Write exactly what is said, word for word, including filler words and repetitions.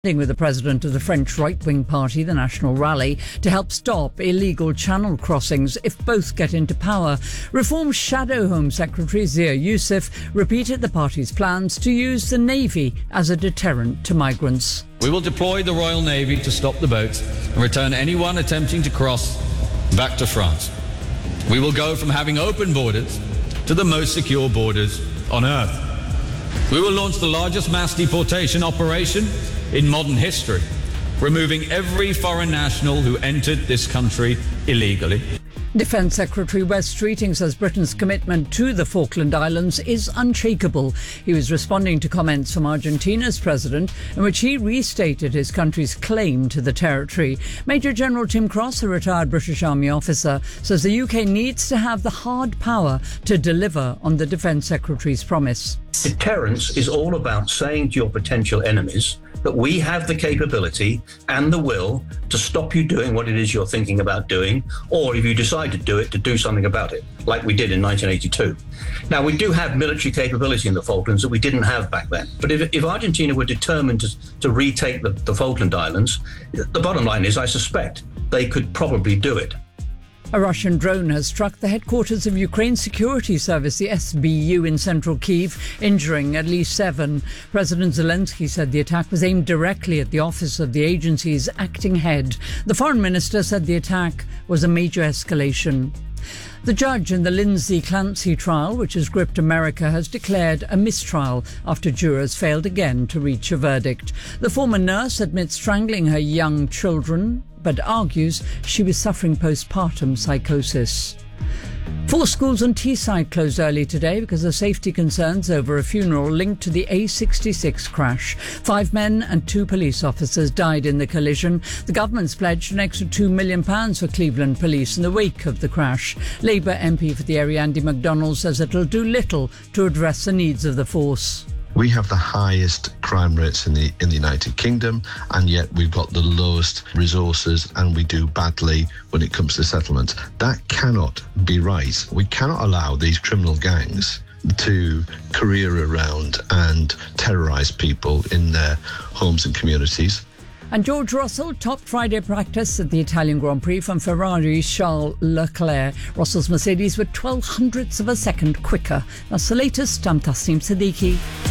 With the president of the French right-wing party, the National Rally, to help stop illegal channel crossings if both get into power. Reform Shadow Home Secretary Zia Youssef repeated the party's plans to use the Navy as a deterrent to migrants. We will deploy the Royal Navy to stop the boats and return anyone attempting to cross back to France. We will go from having open borders to the most secure borders on earth. We will launch the largest mass deportation operation in modern history, removing every foreign national who entered this country illegally. Defence Secretary Wes Streeting says Britain's commitment to the Falkland Islands is unshakable. He was responding to comments from Argentina's president in which he restated his country's claim to the territory. Major General Tim Cross, a retired British Army officer, says the U K needs to have the hard power to deliver on the Defence Secretary's promise. Deterrence is all about saying to your potential enemies that we have the capability and the will to stop you doing what it is you're thinking about doing, or if you decide to do it, to do something about it, like we did in nineteen eighty-two. Now, we do have military capability in the Falklands that we didn't have back then. But if, if Argentina were determined to, to retake the, the Falkland Islands, the bottom line is I suspect they could probably do it. A Russian drone has struck the headquarters of Ukraine's security service, the S B U, in central Kyiv, injuring at least seven. President Zelensky said the attack was aimed directly at the office of the agency's acting head. The foreign minister said the attack was a major escalation. The judge in the Lindsay Clancy trial, which has gripped America, has declared a mistrial after jurors failed again to reach a verdict. The former nurse admits strangling her young children, but argues she was suffering postpartum psychosis. Four schools on Teesside closed early today because of safety concerns over a funeral linked to the A sixty-six crash. Five men and two police officers died in the collision. The government's pledged an extra two million pounds for Cleveland police in the wake of the crash. Labour M P for the area, Andy McDonald, says it'll do little to address the needs of the force. We have the highest crime rates in the in the United Kingdom, and yet we've got the lowest resources, and we do badly when it comes to settlements. That cannot be right. We cannot allow these criminal gangs to career around and terrorise people in their homes and communities. And George Russell topped Friday practice at the Italian Grand Prix from Ferrari's Charles Leclerc. Russell's Mercedes were twelve hundredths of a second quicker. That's the latest. I'm Tasneem Siddiqui.